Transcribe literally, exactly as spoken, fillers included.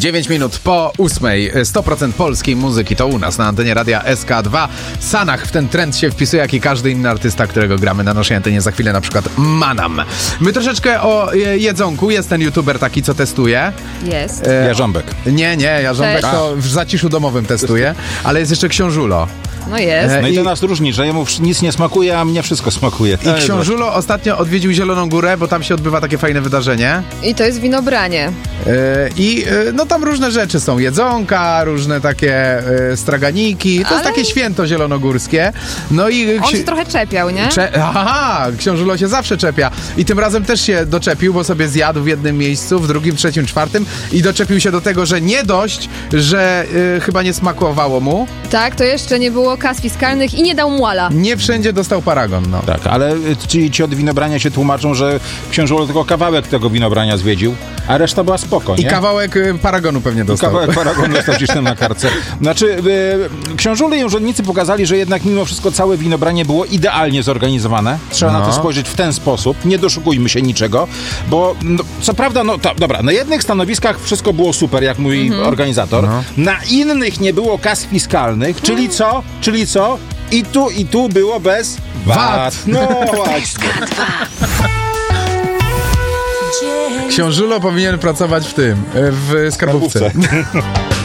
dziewięć minut po ósmej. sto procent polskiej muzyki to u nas na antenie radia S K dwa. Sanach w ten trend się wpisuje, jak i każdy inny artysta, którego gramy na naszej antenie za chwilę, na przykład Manam. My troszeczkę o jedzonku. Jest ten youtuber taki, co testuje. Jest. E, Jarząbek. Nie, nie, Jarząbek Cześć. to w zaciszu domowym testuje, ale jest jeszcze Książulo. No jest. E, No i to I- nas różni, że jemu nic nie smakuje, a mnie wszystko smakuje. To I jest Książulo ostatnio odwiedził Zieloną Górę, bo tam się odbywa takie fajne wydarzenie. I to jest winobranie. E, I e, no tam różne rzeczy są. Jedzonka, różne takie e, straganiki. To Ale- jest takie święto zielonogórskie. No i... On ksi- się trochę czepiał, nie? Cze- Aha, Książulo się zawsze czepia. I tym razem też się doczepił, bo sobie zjadł w jednym miejscu, w drugim, trzecim, czwartym i doczepił się do tego, że nie dość, że e, chyba nie smakowało mu, Tak, to jeszcze nie było kas fiskalnych i nie dał muala. nie wszędzie dostał paragon, no. Tak, ale y, ci, ci od winobrania się tłumaczą, że książulo tylko kawałek tego winobrania zwiedził, a reszta była spoko, nie? I kawałek e, paragonu pewnie dostał. Kawałek paragonu dostał cisnął na kartce. Znaczy, y, książule i urzędnicy pokazali, że jednak mimo wszystko całe winobranie było idealnie zorganizowane. Trzeba No. na to spojrzeć w ten sposób. Nie doszukujmy się niczego, bo no, co prawda, no to, dobra, na jednych stanowiskach wszystko było super, jak mówi organizator. No. Na innych nie było kas fiskalnych, czyli co? Czyli co? I tu, i tu było bez V A V A T. T. No właśnie. Książulo powinien pracować w tym, e, w skarbówce. Skarbówce.